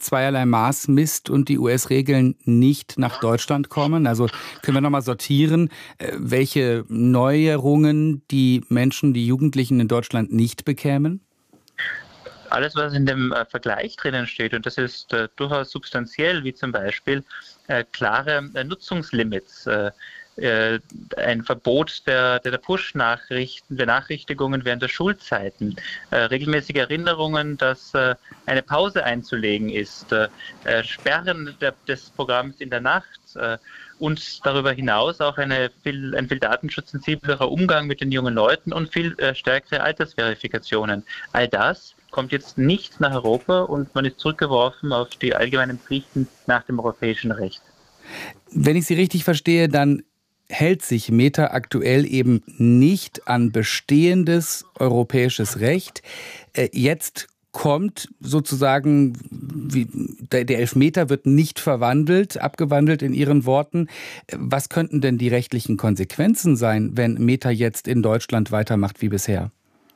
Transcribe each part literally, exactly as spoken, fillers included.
zweierlei Maß misst und die U S-Regeln nicht nach Deutschland kommen? Also können wir nochmal sortieren, welche Neuerungen die Menschen, die Jugendlichen in Deutschland nicht bekämen? Alles, was in dem äh, Vergleich drinnen steht, und das ist äh, durchaus substanziell, wie zum Beispiel äh, klare äh, Nutzungslimits, äh, äh, ein Verbot der, der Push-Nachrichten, Benachrichtigungen während der Schulzeiten, äh, regelmäßige Erinnerungen, dass äh, eine Pause einzulegen ist, äh, äh, Sperren der, des Programms in der Nacht, äh, und darüber hinaus auch eine viel, ein viel datenschutzsensiblerer Umgang mit den jungen Leuten und viel äh, stärkere Altersverifikationen. All das kommt jetzt nicht nach Europa und man ist zurückgeworfen auf die allgemeinen Pflichten nach dem europäischen Recht. Wenn ich Sie richtig verstehe, dann hält sich Meta aktuell eben nicht an bestehendes europäisches Recht. Jetzt kommt sozusagen, wie, der Elfmeter wird nicht verwandelt, abgewandelt in Ihren Worten. Was könnten denn die rechtlichen Konsequenzen sein, wenn Meta jetzt in Deutschland weitermacht wie bisher?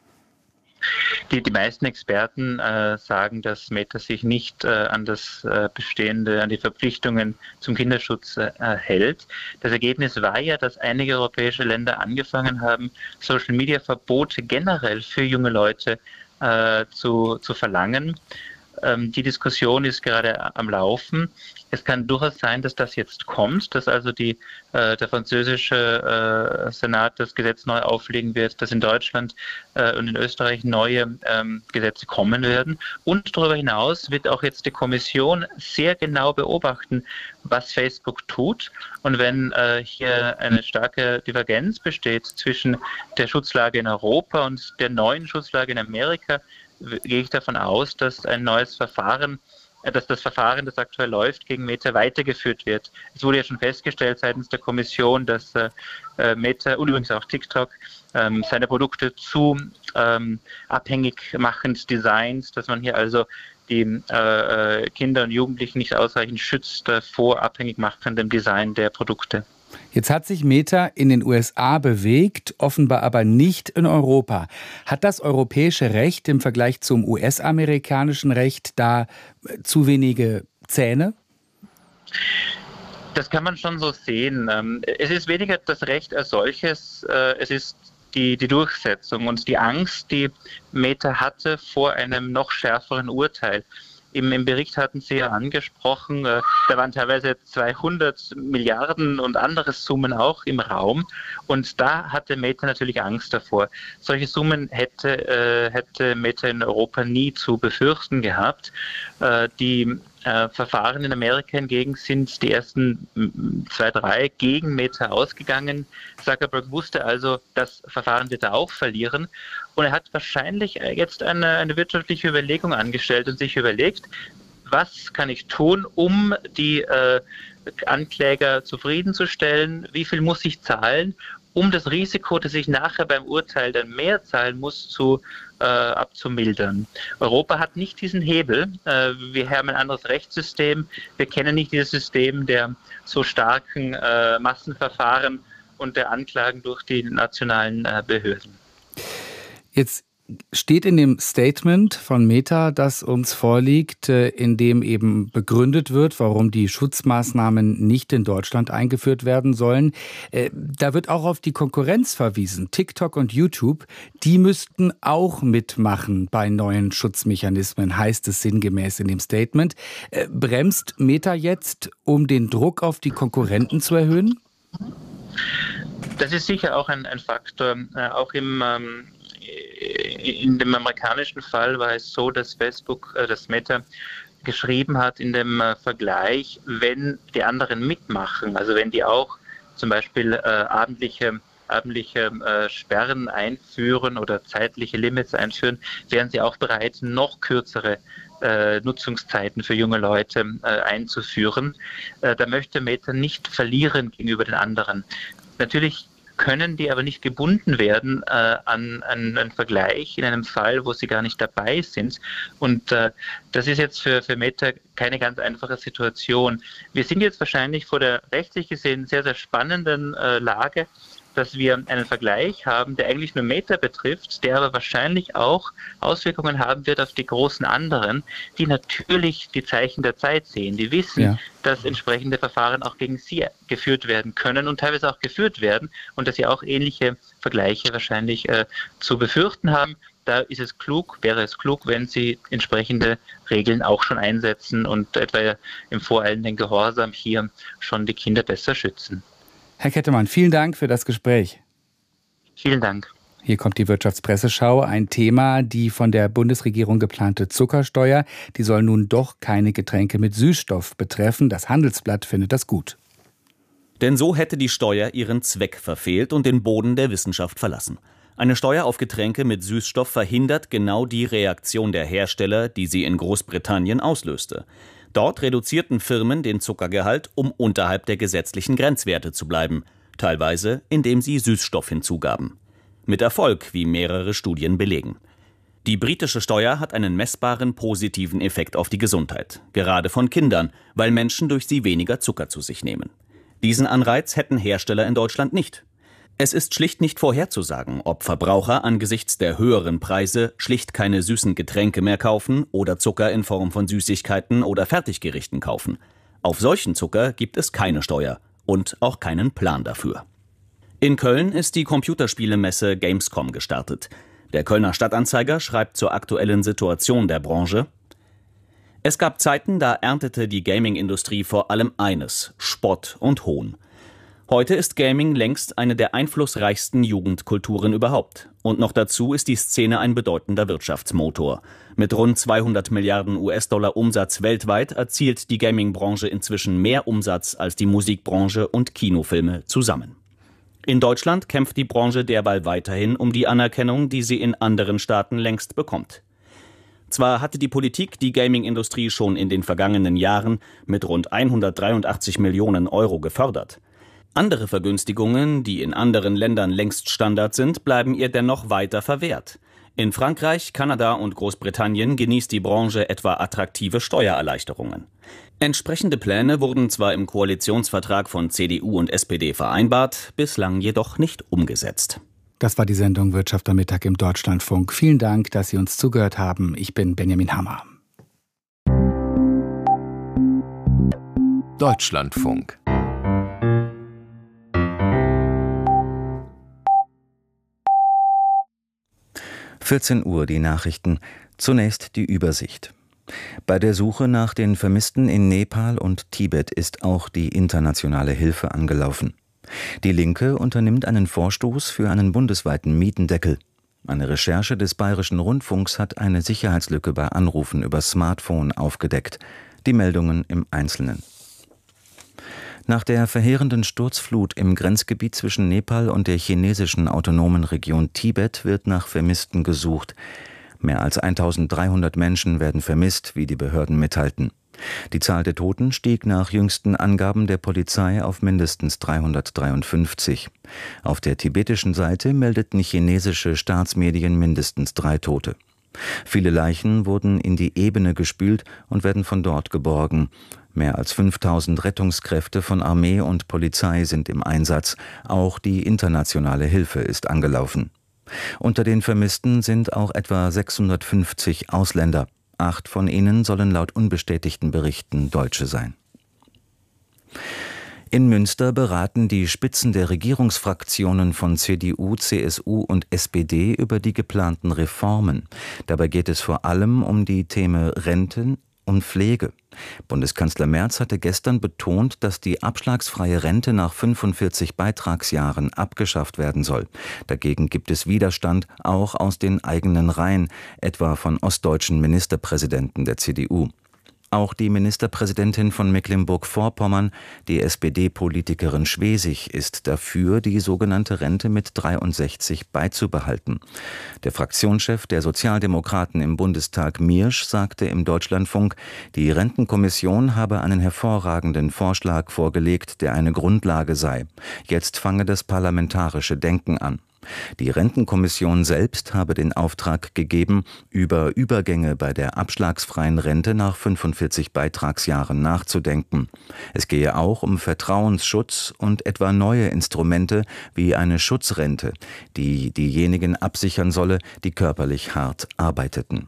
Die, die meisten Experten äh, sagen, dass Meta sich nicht äh, an das äh, Bestehende, an die Verpflichtungen zum Kinderschutz äh, hält. Das Ergebnis war ja, dass einige europäische Länder angefangen haben, Social-Media-Verbote generell für junge Leute äh, zu, zu verlangen. Ähm, die Diskussion ist gerade am Laufen. Es kann durchaus sein, dass das jetzt kommt, dass also die, äh, der französische äh, Senat das Gesetz neu auflegen wird, dass in Deutschland äh, und in Österreich neue ähm, Gesetze kommen werden. Und darüber hinaus wird auch jetzt die Kommission sehr genau beobachten, was Facebook tut. Und wenn äh, hier eine starke Divergenz besteht zwischen der Schutzlage in Europa und der neuen Schutzlage in Amerika, gehe ich davon aus, dass ein neues Verfahren, dass das Verfahren, das aktuell läuft, gegen Meta weitergeführt wird. Es wurde ja schon festgestellt seitens der Kommission, dass äh, Meta und übrigens auch TikTok ähm, seine Produkte zu ähm, abhängig machend designt, dass man hier also die äh, Kinder und Jugendlichen nicht ausreichend schützt äh, vor abhängig machendem Design der Produkte. Jetzt hat sich Meta in den U S A bewegt, offenbar aber nicht in Europa. Hat das europäische Recht im Vergleich zum U S-amerikanischen Recht da zu wenige Zähne? Das kann man schon so sehen. Es ist weniger das Recht als solches, es ist die, die Durchsetzung und die Angst, die Meta hatte vor einem noch schärferen Urteil. Im, Im Bericht hatten Sie ja angesprochen, äh, da waren teilweise zweihundert Milliarden und andere Summen auch im Raum. Und da hatte Meta natürlich Angst davor. Solche Summen hätte, äh, hätte Meta in Europa nie zu befürchten gehabt. Äh, die äh, Verfahren in Amerika hingegen sind die ersten zwei, drei gegen Meta ausgegangen. Zuckerberg wusste also, das Verfahren wird er auch verlieren. Und er hat wahrscheinlich jetzt eine, eine wirtschaftliche Überlegung angestellt und sich überlegt, was kann ich tun, um die äh, Ankläger zufriedenzustellen, wie viel muss ich zahlen, um das Risiko, dass ich nachher beim Urteil dann mehr zahlen muss, zu äh, abzumildern. Europa hat nicht diesen Hebel. Äh, wir haben ein anderes Rechtssystem. Wir kennen nicht dieses System der so starken äh, Massenverfahren und der Anklagen durch die nationalen äh, Behörden. Jetzt steht in dem Statement von Meta, das uns vorliegt, in dem eben begründet wird, warum die Schutzmaßnahmen nicht in Deutschland eingeführt werden sollen. Da wird auch auf die Konkurrenz verwiesen. TikTok und YouTube, die müssten auch mitmachen bei neuen Schutzmechanismen, heißt es sinngemäß in dem Statement. Bremst Meta jetzt, um den Druck auf die Konkurrenten zu erhöhen? Das ist sicher auch ein, ein Faktor. Auch im ähm In dem amerikanischen Fall war es so, dass Facebook, äh, das Meta geschrieben hat in dem äh, Vergleich, wenn die anderen mitmachen, also wenn die auch zum Beispiel äh, abendliche, abendliche äh, Sperren einführen oder zeitliche Limits einführen, wären sie auch bereit, noch kürzere äh, Nutzungszeiten für junge Leute äh, einzuführen. Äh, da möchte Meta nicht verlieren gegenüber den anderen. Natürlich können die aber nicht gebunden werden äh, an, an einen Vergleich in einem Fall, wo sie gar nicht dabei sind. Und äh, das ist jetzt für, für Meta keine ganz einfache Situation. Wir sind jetzt wahrscheinlich vor der rechtlich gesehen sehr, sehr spannenden äh, Lage, dass wir einen Vergleich haben, der eigentlich nur Meta betrifft, der aber wahrscheinlich auch Auswirkungen haben wird auf die großen anderen, die natürlich die Zeichen der Zeit sehen. Die wissen, ja. dass entsprechende Verfahren auch gegen sie geführt werden können und teilweise auch geführt werden und dass sie auch ähnliche Vergleiche wahrscheinlich äh, zu befürchten haben. Da ist es klug, wäre es klug, wenn sie entsprechende Regeln auch schon einsetzen und etwa im voreilenden Gehorsam hier schon die Kinder besser schützen. Herr Kettemann, vielen Dank für das Gespräch. Vielen Dank. Hier kommt die Wirtschaftspresseschau. Ein Thema, die von der Bundesregierung geplante Zuckersteuer, die soll nun doch keine Getränke mit Süßstoff betreffen. Das Handelsblatt findet das gut. Denn so hätte die Steuer ihren Zweck verfehlt und den Boden der Wissenschaft verlassen. Eine Steuer auf Getränke mit Süßstoff verhindert genau die Reaktion der Hersteller, die sie in Großbritannien auslöste. Dort reduzierten Firmen den Zuckergehalt, um unterhalb der gesetzlichen Grenzwerte zu bleiben, teilweise indem sie Süßstoff hinzugaben. Mit Erfolg, wie mehrere Studien belegen. Die britische Steuer hat einen messbaren positiven Effekt auf die Gesundheit, gerade von Kindern, weil Menschen durch sie weniger Zucker zu sich nehmen. Diesen Anreiz hätten Hersteller in Deutschland nicht. Es ist schlicht nicht vorherzusagen, ob Verbraucher angesichts der höheren Preise schlicht keine süßen Getränke mehr kaufen oder Zucker in Form von Süßigkeiten oder Fertiggerichten kaufen. Auf solchen Zucker gibt es keine Steuer und auch keinen Plan dafür. In Köln ist die Computerspielemesse Gamescom gestartet. Der Kölner Stadtanzeiger schreibt zur aktuellen Situation der Branche: Es gab Zeiten, da erntete die Gaming-Industrie vor allem eines: Spott und Hohn. Heute ist Gaming längst eine der einflussreichsten Jugendkulturen überhaupt. Und noch dazu ist die Szene ein bedeutender Wirtschaftsmotor. Mit rund zweihundert Milliarden U S-Dollar Umsatz weltweit erzielt die Gaming-Branche inzwischen mehr Umsatz als die Musikbranche und Kinofilme zusammen. In Deutschland kämpft die Branche derweil weiterhin um die Anerkennung, die sie in anderen Staaten längst bekommt. Zwar hatte die Politik die Gaming-Industrie schon in den vergangenen Jahren mit rund hundertdreiundachtzig Millionen Euro gefördert. Andere Vergünstigungen, die in anderen Ländern längst Standard sind, bleiben ihr dennoch weiter verwehrt. In Frankreich, Kanada und Großbritannien genießt die Branche etwa attraktive Steuererleichterungen. Entsprechende Pläne wurden zwar im Koalitionsvertrag von C D U und S P D vereinbart, bislang jedoch nicht umgesetzt. Das war die Sendung Wirtschaft am Mittag im Deutschlandfunk. Vielen Dank, dass Sie uns zugehört haben. Ich bin Benjamin Hammer. Deutschlandfunk. vierzehn Uhr die Nachrichten. Zunächst die Übersicht. Bei der Suche nach den Vermissten in Nepal und Tibet ist auch die internationale Hilfe angelaufen. Die Linke unternimmt einen Vorstoß für einen bundesweiten Mietendeckel. Eine Recherche des Bayerischen Rundfunks hat eine Sicherheitslücke bei Anrufen über Smartphone aufgedeckt. Die Meldungen im Einzelnen. Nach der verheerenden Sturzflut im Grenzgebiet zwischen Nepal und der chinesischen autonomen Region Tibet wird nach Vermissten gesucht. Mehr als eintausenddreihundert Menschen werden vermisst, wie die Behörden mitteilten. Die Zahl der Toten stieg nach jüngsten Angaben der Polizei auf mindestens dreihundertdreiundfünfzig. Auf der tibetischen Seite meldeten chinesische Staatsmedien mindestens drei Tote. Viele Leichen wurden in die Ebene gespült und werden von dort geborgen. Mehr als fünftausend Rettungskräfte von Armee und Polizei sind im Einsatz. Auch die internationale Hilfe ist angelaufen. Unter den Vermissten sind auch etwa sechshundertfünfzig Ausländer. Acht von ihnen sollen laut unbestätigten Berichten Deutsche sein. In Münster beraten die Spitzen der Regierungsfraktionen von C D U, C S U und S P D über die geplanten Reformen. Dabei geht es vor allem um die Themen Renten und Pflege. Bundeskanzler Merz hatte gestern betont, dass die abschlagsfreie Rente nach fünfundvierzig Beitragsjahren abgeschafft werden soll. Dagegen gibt es Widerstand, auch aus den eigenen Reihen, etwa von ostdeutschen Ministerpräsidenten der C D U. Auch die Ministerpräsidentin von Mecklenburg-Vorpommern, die S P D-Politikerin Schwesig, ist dafür, die sogenannte Rente mit dreiundsechzig beizubehalten. Der Fraktionschef der Sozialdemokraten im Bundestag, Miersch, sagte im Deutschlandfunk, die Rentenkommission habe einen hervorragenden Vorschlag vorgelegt, der eine Grundlage sei. Jetzt fange das parlamentarische Denken an. Die Rentenkommission selbst habe den Auftrag gegeben, über Übergänge bei der abschlagsfreien Rente nach fünfundvierzig Beitragsjahren nachzudenken. Es gehe auch um Vertrauensschutz und etwa neue Instrumente wie eine Schutzrente, die diejenigen absichern solle, die körperlich hart arbeiteten.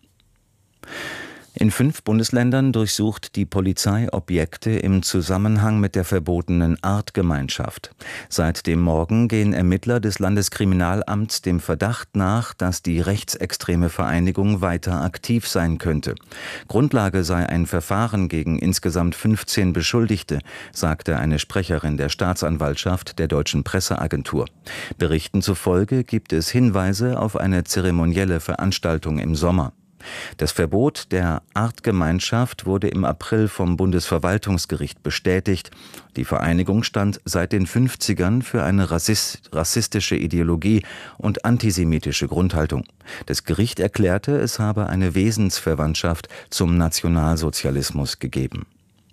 In fünf Bundesländern durchsucht die Polizei Objekte im Zusammenhang mit der verbotenen Artgemeinschaft. Seit dem Morgen gehen Ermittler des Landeskriminalamts dem Verdacht nach, dass die rechtsextreme Vereinigung weiter aktiv sein könnte. Grundlage sei ein Verfahren gegen insgesamt fünfzehn Beschuldigte, sagte eine Sprecherin der Staatsanwaltschaft der Deutschen Presseagentur. Berichten zufolge gibt es Hinweise auf eine zeremonielle Veranstaltung im Sommer. Das Verbot der Artgemeinschaft wurde im April vom Bundesverwaltungsgericht bestätigt. Die Vereinigung stand seit den fünfzigern für eine rassist, rassistische Ideologie und antisemitische Grundhaltung. Das Gericht erklärte, es habe eine Wesensverwandtschaft zum Nationalsozialismus gegeben.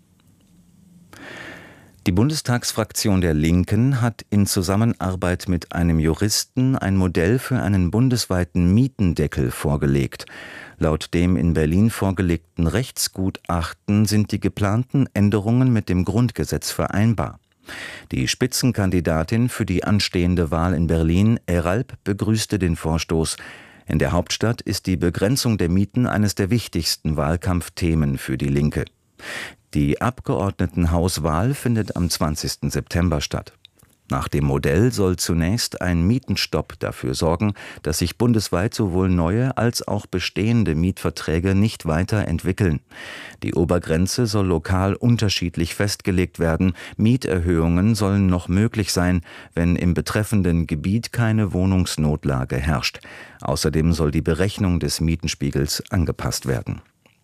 Die Bundestagsfraktion der Linken hat in Zusammenarbeit mit einem Juristen ein Modell für einen bundesweiten Mietendeckel vorgelegt. Laut dem in Berlin vorgelegten Rechtsgutachten sind die geplanten Änderungen mit dem Grundgesetz vereinbar. Die Spitzenkandidatin für die anstehende Wahl in Berlin, Eralp, begrüßte den Vorstoß. In der Hauptstadt ist die Begrenzung der Mieten eines der wichtigsten Wahlkampfthemen für die Linke. Die Abgeordnetenhauswahl findet am zwanzigsten September statt. Nach dem Modell soll zunächst ein Mietenstopp dafür sorgen, dass sich bundesweit sowohl neue als auch bestehende Mietverträge nicht weiterentwickeln. Die Obergrenze soll lokal unterschiedlich festgelegt werden. Mieterhöhungen sollen noch möglich sein, wenn im betreffenden Gebiet keine Wohnungsnotlage herrscht. Außerdem soll die Berechnung des Mietenspiegels angepasst werden.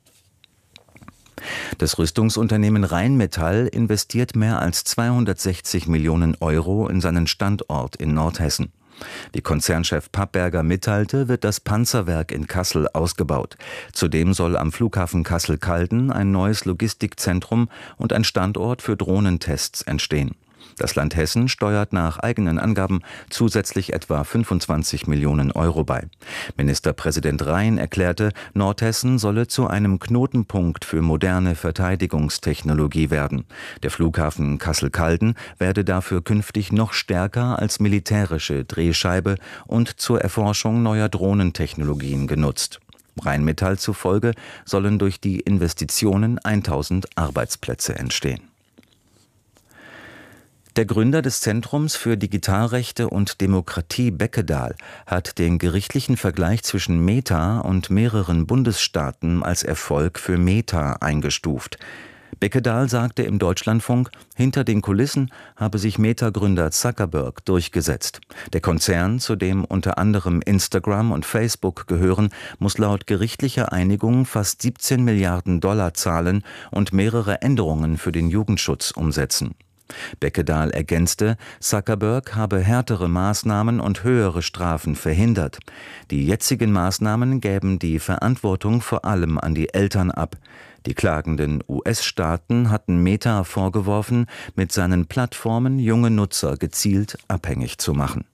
Das Rüstungsunternehmen Rheinmetall investiert mehr als zweihundertsechzig Millionen Euro in seinen Standort in Nordhessen. Wie Konzernchef Papperger mitteilte, wird das Panzerwerk in Kassel ausgebaut. Zudem soll am Flughafen Kassel-Calden ein neues Logistikzentrum und ein Standort für Drohnentests entstehen. Das Land Hessen steuert nach eigenen Angaben zusätzlich etwa fünfundzwanzig Millionen Euro bei. Ministerpräsident Rhein erklärte, Nordhessen solle zu einem Knotenpunkt für moderne Verteidigungstechnologie werden. Der Flughafen Kassel-Calden werde dafür künftig noch stärker als militärische Drehscheibe und zur Erforschung neuer Drohnentechnologien genutzt. Rheinmetall zufolge sollen durch die Investitionen tausend Arbeitsplätze entstehen. Der Gründer des Zentrums für Digitalrechte und Demokratie Beckedahl hat den gerichtlichen Vergleich zwischen Meta und mehreren Bundesstaaten als Erfolg für Meta eingestuft. Beckedahl sagte im Deutschlandfunk, hinter den Kulissen habe sich Meta-Gründer Zuckerberg durchgesetzt. Der Konzern, zu dem unter anderem Instagram und Facebook gehören, muss laut gerichtlicher Einigung fast siebzehn Milliarden Dollar zahlen und mehrere Änderungen für den Jugendschutz umsetzen. Beckedahl ergänzte, Zuckerberg habe härtere Maßnahmen und höhere Strafen verhindert. Die jetzigen Maßnahmen gäben die Verantwortung vor allem an die Eltern ab. Die klagenden U S-Staaten hatten Meta vorgeworfen, mit seinen Plattformen junge Nutzer gezielt abhängig zu machen.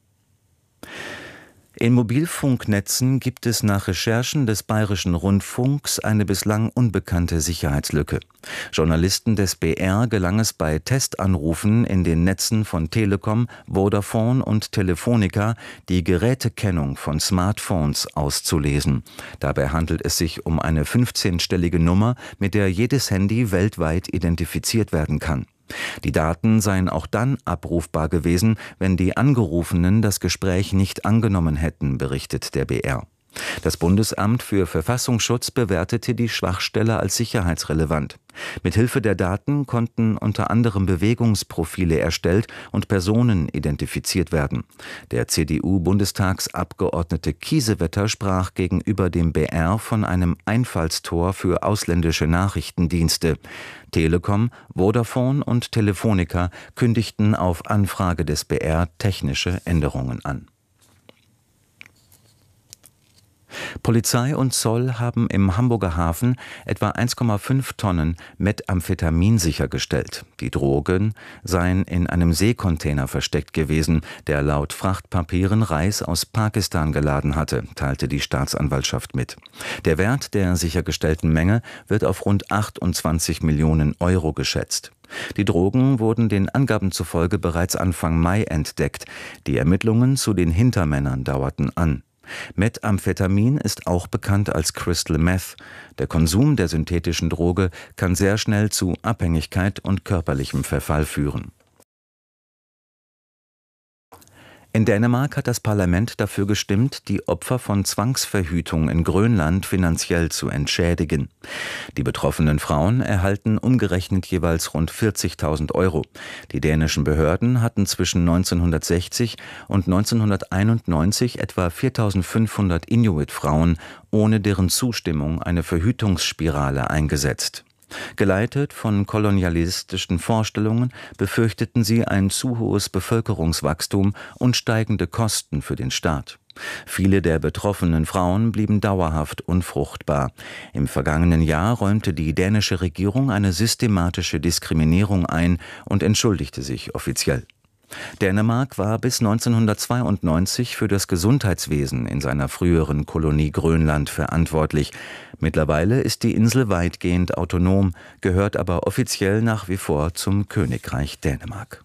In Mobilfunknetzen gibt es nach Recherchen des Bayerischen Rundfunks eine bislang unbekannte Sicherheitslücke. Journalisten des B R gelang es bei Testanrufen in den Netzen von Telekom, Vodafone und Telefonica, die Gerätekennung von Smartphones auszulesen. Dabei handelt es sich um eine fünfzehnstellige Nummer, mit der jedes Handy weltweit identifiziert werden kann. Die Daten seien auch dann abrufbar gewesen, wenn die Angerufenen das Gespräch nicht angenommen hätten, berichtet der B R. Das Bundesamt für Verfassungsschutz bewertete die Schwachstelle als sicherheitsrelevant. Mithilfe der Daten konnten unter anderem Bewegungsprofile erstellt und Personen identifiziert werden. Der C D U-Bundestagsabgeordnete Kiesewetter sprach gegenüber dem B R von einem Einfallstor für ausländische Nachrichtendienste. Telekom, Vodafone und Telefonica kündigten auf Anfrage des B R technische Änderungen an. Polizei und Zoll haben im Hamburger Hafen etwa eins Komma fünf Tonnen Methamphetamin sichergestellt. Die Drogen seien in einem Seekontainer versteckt gewesen, der laut Frachtpapieren Reis aus Pakistan geladen hatte, teilte die Staatsanwaltschaft mit. Der Wert der sichergestellten Menge wird auf rund achtundzwanzig Millionen Euro geschätzt. Die Drogen wurden den Angaben zufolge bereits Anfang Mai entdeckt. Die Ermittlungen zu den Hintermännern dauerten an. Methamphetamin ist auch bekannt als Crystal Meth. Der Konsum der synthetischen Droge kann sehr schnell zu Abhängigkeit und körperlichem Verfall führen. In Dänemark hat das Parlament dafür gestimmt, die Opfer von Zwangsverhütung in Grönland finanziell zu entschädigen. Die betroffenen Frauen erhalten umgerechnet jeweils rund vierzigtausend Euro. Die dänischen Behörden hatten zwischen neunzehnhundertsechzig und neunzehnhunderteinundneunzig etwa viertausendfünfhundert Inuit-Frauen ohne deren Zustimmung eine Verhütungsspirale eingesetzt. Geleitet von kolonialistischen Vorstellungen befürchteten sie ein zu hohes Bevölkerungswachstum und steigende Kosten für den Staat. Viele der betroffenen Frauen blieben dauerhaft unfruchtbar. Im vergangenen Jahr räumte die dänische Regierung eine systematische Diskriminierung ein und entschuldigte sich offiziell. Dänemark war bis neunzehnhundertzweiundneunzig für das Gesundheitswesen in seiner früheren Kolonie Grönland verantwortlich. Mittlerweile ist die Insel weitgehend autonom, gehört aber offiziell nach wie vor zum Königreich Dänemark.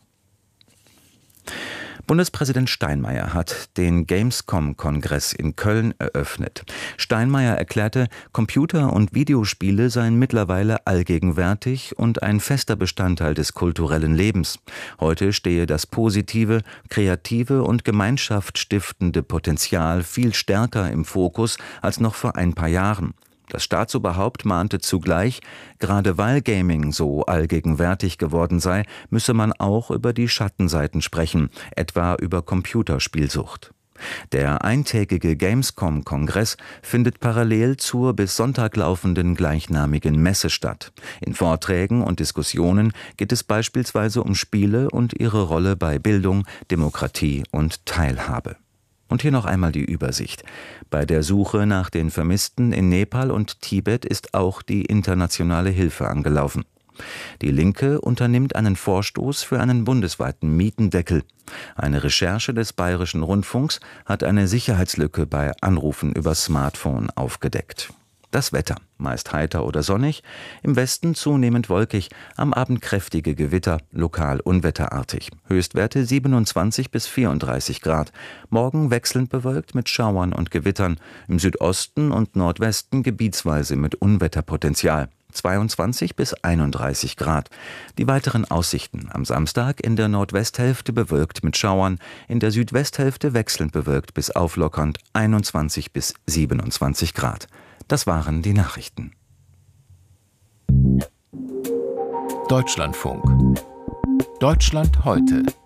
Bundespräsident Steinmeier hat den Gamescom-Kongress in Köln eröffnet. Steinmeier erklärte, Computer- und Videospiele seien mittlerweile allgegenwärtig und ein fester Bestandteil des kulturellen Lebens. Heute stehe das positive, kreative und gemeinschaftsstiftende Potenzial viel stärker im Fokus als noch vor ein paar Jahren. Das Staatsoberhaupt mahnte zugleich, gerade weil Gaming so allgegenwärtig geworden sei, müsse man auch über die Schattenseiten sprechen, etwa über Computerspielsucht. Der eintägige Gamescom-Kongress findet parallel zur bis Sonntag laufenden gleichnamigen Messe statt. In Vorträgen und Diskussionen geht es beispielsweise um Spiele und ihre Rolle bei Bildung, Demokratie und Teilhabe. Und hier noch einmal die Übersicht. Bei der Suche nach den Vermissten in Nepal und Tibet ist auch die internationale Hilfe angelaufen. Die Linke unternimmt einen Vorstoß für einen bundesweiten Mietendeckel. Eine Recherche des Bayerischen Rundfunks hat eine Sicherheitslücke bei Anrufen über Smartphone aufgedeckt. Das Wetter, meist heiter oder sonnig, im Westen zunehmend wolkig, am Abend kräftige Gewitter, lokal unwetterartig. Höchstwerte siebenundzwanzig bis vierunddreißig Grad. Morgen wechselnd bewölkt mit Schauern und Gewittern, im Südosten und Nordwesten gebietsweise mit Unwetterpotenzial. zweiundzwanzig bis einunddreißig Grad. Die weiteren Aussichten: am Samstag in der Nordwesthälfte bewölkt mit Schauern, in der Südwesthälfte wechselnd bewölkt bis auflockernd einundzwanzig bis siebenundzwanzig Grad. Das waren die Nachrichten. Deutschlandfunk. Deutschland heute.